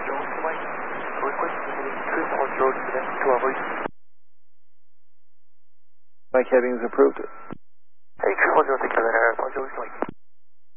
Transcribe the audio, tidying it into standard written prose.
Jones to Mike. Request cruise on road for the next 2 hours. Mike heading is approved.